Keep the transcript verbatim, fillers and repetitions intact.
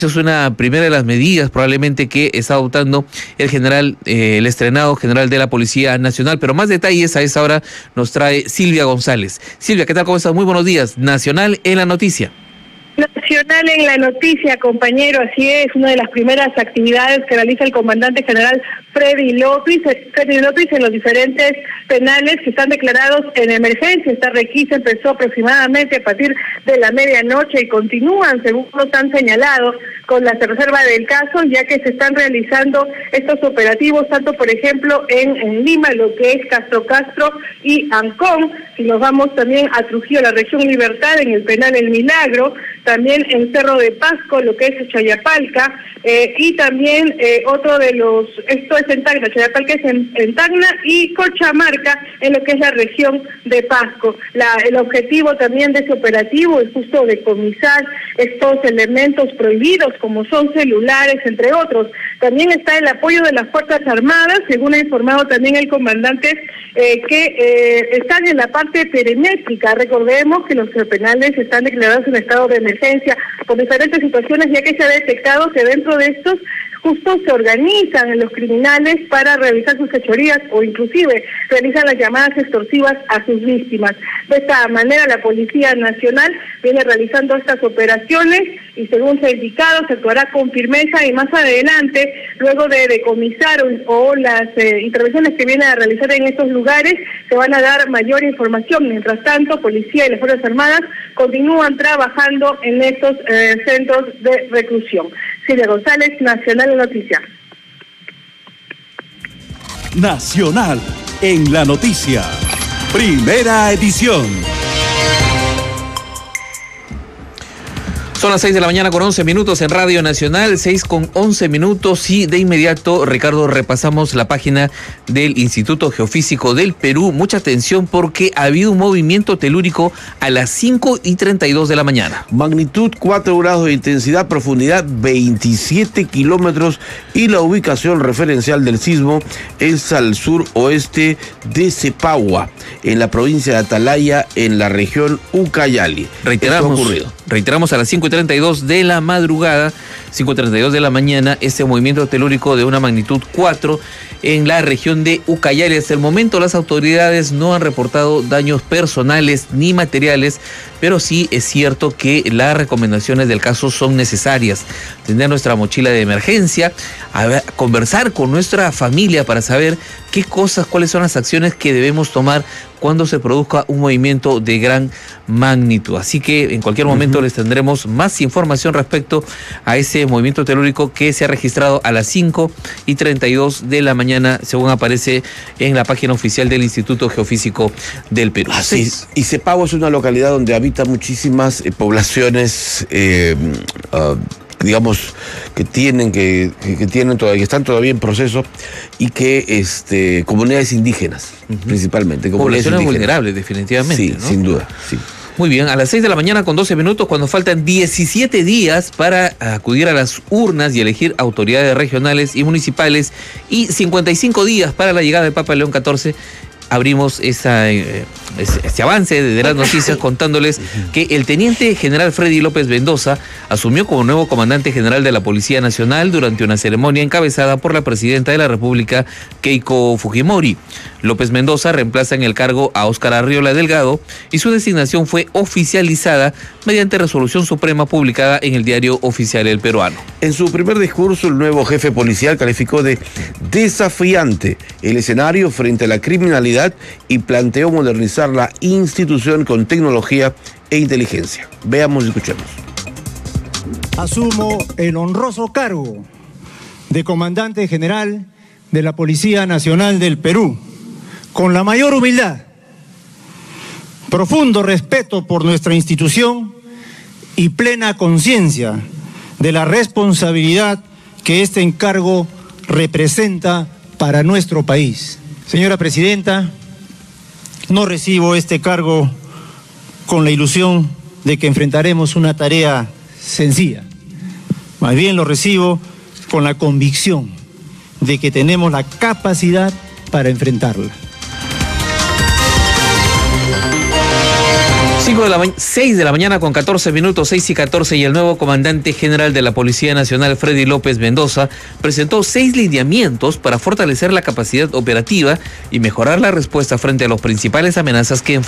Es una primera de las medidas probablemente que está adoptando el general, eh, el estrenado general de la Policía Nacional. Pero más detalles a esa hora nos trae Silvia González. Silvia, ¿qué tal? ¿Cómo estás? Muy buenos días. Nacional en la noticia. Nacional en la noticia, compañero, así es, una de las primeras actividades que realiza el comandante general Freddy López, Freddy López en los diferentes penales que están declarados en emergencia. Esta requisa empezó aproximadamente a partir de la medianoche y continúan, según nos han señalado, con la reserva del caso, ya que se están realizando estos operativos, tanto por ejemplo en, en Lima, lo que es Castro Castro y Ancón. Si nos vamos también a Trujillo, la región Libertad, en el penal El Milagro, también en Cerro de Pasco, lo que es Chayapalca, eh, y también eh, otro de los, esto es en Tacna, Chayapalca es en, en Tacna, y Cochamarca, en lo que es la región de Pasco. La, el objetivo también de ese operativo es justo decomisar estos elementos prohibidos, como son celulares, entre otros. También está el apoyo de las Fuerzas Armadas, según ha informado también el comandante, eh, que eh, están en la parte perimétrica. Recordemos que los penales están declarados en estado de emergencia por diferentes situaciones, ya que se ha detectado que dentro de estos justo se organizan los criminales para realizar sus fechorías o inclusive realizan las llamadas extorsivas a sus víctimas. De esta manera la Policía Nacional viene realizando estas operaciones y según se ha indicado se actuará con firmeza y más adelante, luego de decomisar o, o las eh, intervenciones que vienen a realizar en estos lugares, se van a dar mayor información. Mientras tanto, Policía y las Fuerzas Armadas continúan trabajando en estos eh, centros de reclusión. Silvia González, Nacional en Noticia. Nacional en la Noticia. Primera edición. Son las seis de la mañana con once minutos en Radio Nacional, seis con once minutos y de inmediato, Ricardo, repasamos la página del Instituto Geofísico del Perú. Mucha atención porque ha habido un movimiento telúrico a las cinco y treinta y dos de la mañana. Magnitud cuatro grados de intensidad, profundidad veintisiete kilómetros y la ubicación referencial del sismo es al sur oeste de Cepagua, en la provincia de Atalaya, en la región Ucayali. Reiteramos, ocurrido. reiteramos a las cinco y treinta y dos de la madrugada, cinco y treinta y dos de la mañana, este movimiento telúrico de una magnitud cuatro en la región de Ucayali. Hasta el momento las autoridades no han reportado daños personales ni materiales, pero sí es cierto que las recomendaciones del caso son necesarias. Tener nuestra mochila de emergencia, a ver, conversar con nuestra familia para saber qué cosas, cuáles son las acciones que debemos tomar cuando se produzca un movimiento de gran magnitud. Así que en cualquier momento uh-huh. les tendremos más información respecto a ese movimiento telúrico que se ha registrado a las cinco y treinta y dos de la mañana, según aparece en la página oficial del Instituto Geofísico del Perú. Así es. Y Cepagua es una localidad donde habitan muchísimas eh, poblaciones eh, uh, digamos que tienen que, que tienen todavía, que están todavía en proceso, y que este comunidades indígenas, uh-huh. principalmente comunidades poblaciones indígenas. vulnerables, definitivamente, sí, ¿no? sin duda, sí. Muy bien, a las seis de la mañana con doce minutos, cuando faltan diecisiete días para acudir a las urnas y elegir autoridades regionales y municipales, y cincuenta y cinco días para la llegada de Papa León catorce, abrimos esa, eh, este avance de las noticias contándoles que el teniente general Freddy López Mendoza asumió como nuevo comandante general de la Policía Nacional durante una ceremonia encabezada por la presidenta de la República, Keiko Fujimori. López Mendoza reemplaza en el cargo a Óscar Arriola Delgado y su designación fue oficializada mediante resolución suprema publicada en el Diario Oficial El Peruano. En su primer discurso, el nuevo jefe policial calificó de desafiante el escenario frente a la criminalidad y planteó modernizar la institución con tecnología e inteligencia. Veamos y escuchemos. Asumo el honroso cargo de comandante general de la Policía Nacional del Perú con la mayor humildad, profundo respeto por nuestra institución y plena conciencia de la responsabilidad que este encargo representa para nuestro país. Señora Presidenta, no recibo este cargo con la ilusión de que enfrentaremos una tarea sencilla. Más bien lo recibo con la convicción de que tenemos la capacidad para enfrentarla. cinco de la ma- seis de la mañana con catorce minutos, seis y catorce, y el nuevo comandante general de la Policía Nacional, Freddy López Mendoza, presentó seis lineamientos para fortalecer la capacidad operativa y mejorar la respuesta frente a las principales amenazas que enfrenta